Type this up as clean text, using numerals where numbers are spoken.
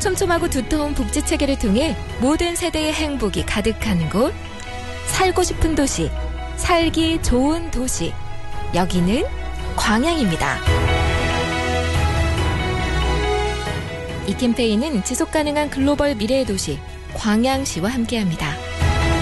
촘촘하고 두터운 복지체계를 통해 모든 세대의 행복이 가득한 곳, 살고 싶은 도시, 살기 좋은 도시, 여기는 광양입니다. 이 캠페인은 지속가능한 글로벌 미래의 도시 광양시와 함께합니다.